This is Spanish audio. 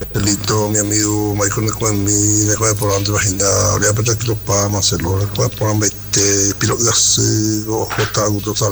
Elito, mi amigo Michael Nekwami, Nekwa por ante vagina, olha para aquilo para Marcelo, Nekwa por ambete, pilot gas, o jota,